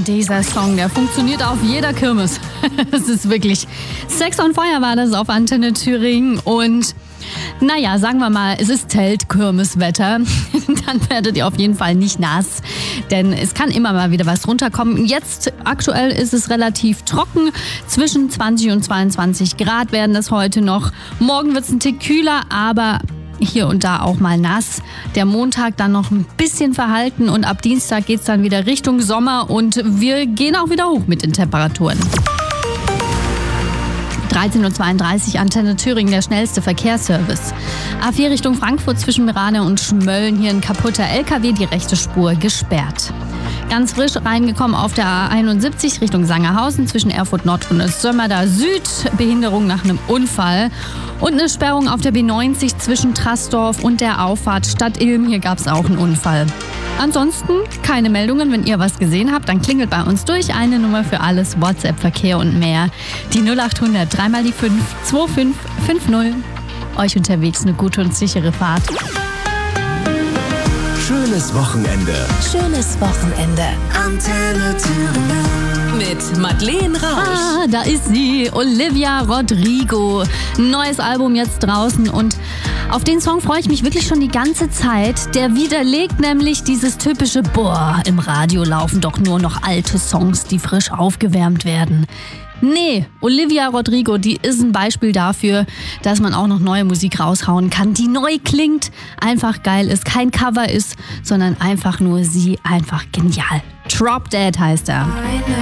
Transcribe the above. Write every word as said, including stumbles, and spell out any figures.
dieser Song, der funktioniert auf jeder Kirmes. Es ist wirklich Sex on Fire war das auf Antenne Thüringen und naja, sagen wir mal, es ist Zelt-Kirmeswetter. Dann werdet ihr auf jeden Fall nicht nass, denn es kann immer mal wieder was runterkommen. Jetzt aktuell ist es relativ trocken. Zwischen zwanzig und zweiundzwanzig Grad werden es heute noch. Morgen wird es ein Tick kühler, aber hier und da auch mal nass. Der Montag dann noch ein bisschen verhalten und ab Dienstag geht es dann wieder Richtung Sommer und wir gehen auch wieder hoch mit den Temperaturen. dreizehn Uhr zweiunddreißig, Antenne Thüringen, der schnellste Verkehrsservice. A vier Richtung Frankfurt zwischen Merange und Schmölln, hier ein kaputter L K W, die rechte Spur gesperrt. Ganz frisch reingekommen auf der A einundsiebzig Richtung Sangerhausen zwischen Erfurt Nord und Sömmerda Süd, Behinderung nach einem Unfall. Und eine Sperrung auf der B neunzig zwischen Trassdorf und der Auffahrt Stadt Ilm, hier gab es auch einen Unfall. Ansonsten keine Meldungen. Wenn ihr was gesehen habt, dann klingelt bei uns durch. Eine Nummer für alles, WhatsApp, Verkehr und mehr. Die null acht hundert, dreimal die fünf, zwei fünf fünf null. Euch unterwegs eine gute und sichere Fahrt. Schönes Wochenende. Schönes Wochenende. Antenne Thüringen. Mit Madeleine Rausch. Ah, da ist sie, Olivia Rodrigo. Neues Album jetzt draußen und auf den Song freue ich mich wirklich schon die ganze Zeit. Der widerlegt nämlich dieses typische, boah, im Radio laufen doch nur noch alte Songs, die frisch aufgewärmt werden. Nee, Olivia Rodrigo, die ist ein Beispiel dafür, dass man auch noch neue Musik raushauen kann, die neu klingt, einfach geil ist, kein Cover ist, sondern einfach nur sie, einfach genial. Drop Dead heißt er.